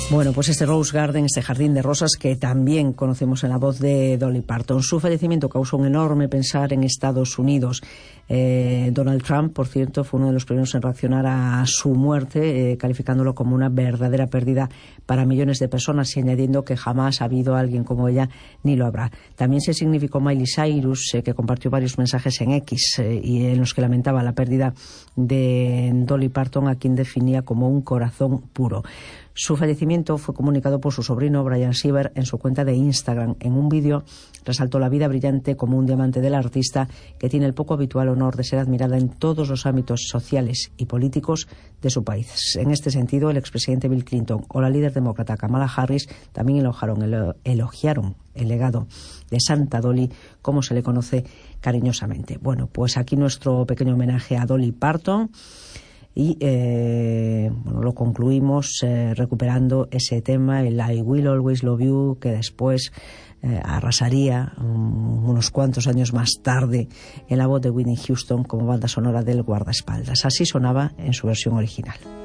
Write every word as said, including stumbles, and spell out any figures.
Bueno, pues este Rose Garden, este jardín de rosas que también conocemos en la voz de Dolly Parton. Su fallecimiento causó un enorme pensar en Estados Unidos. Eh, Donald Trump, por cierto, fue uno de los primeros en reaccionar a su muerte, eh, calificándolo como una verdadera pérdida para millones de personas y añadiendo que jamás ha habido alguien como ella ni lo habrá. También se significó Miley Cyrus, eh, que compartió varios mensajes en X eh, y en los que lamentaba la pérdida de Dolly Parton, a quien definía como un corazón puro. Su fallecimiento fue comunicado por su sobrino Brian Sieber en su cuenta de Instagram. En un vídeo resaltó la vida brillante como un diamante del artista que tiene el poco habitual honor de ser admirada en todos los ámbitos sociales y políticos de su país. En este sentido, el expresidente Bill Clinton o la líder demócrata Kamala Harris también elogiaron, elogiaron el legado de Santa Dolly, como se le conoce cariñosamente. Bueno, pues aquí nuestro pequeño homenaje a Dolly Parton. Y eh, bueno, lo concluimos eh, recuperando ese tema, el I Will Always Love You, que después eh, arrasaría um, unos cuantos años más tarde en la voz de Whitney Houston como banda sonora del guardaespaldas. Así sonaba en su versión original.